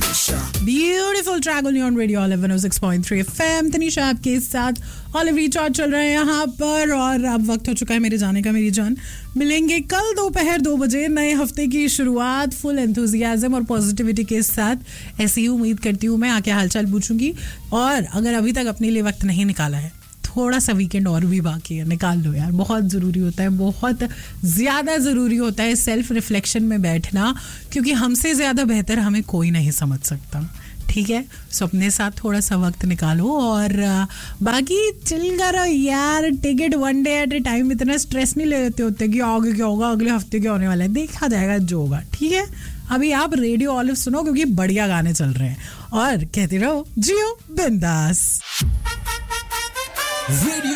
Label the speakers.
Speaker 1: Beautiful track only on radio 106.3 FM। Tanisha आपके साथ olive recharge चल रहे हैं यहाँ पर और अब वक्त हो चुका है मेरे जाने का। मेरी जान, मिलेंगे कल दोपहर 2 बजे नए हफ्ते की शुरुआत फुल एंथुजियाज्म और पॉजिटिविटी के साथ। ऐसी ही उम्मीद करती हूँ मैं आके हालचाल पूछूंगी। और अगर अभी तक अपने लिए वक्त नहीं निकाला है, थोड़ा सा वीकेंड और भी बाकी है, निकाल लो यार। बहुत ज़रूरी होता है, बहुत ज़्यादा ज़रूरी होता है सेल्फ रिफ्लेक्शन में बैठना, क्योंकि हमसे ज़्यादा बेहतर हमें कोई नहीं समझ सकता। ठीक है, सो अपने साथ थोड़ा सा वक्त निकालो और बाकी चिल करो यार। Take it one day at A time. इतना स्ट्रेस नहीं ले लेते होते कि आगे क्या होगा, अगले हफ्ते क्या होने वाला है, देखा जाएगा जो होगा। ठीक है, अभी आप रेडियो ऑलिव सुनो क्योंकि बढ़िया गाने चल रहे हैं और कहते रहो जियो बिंदास।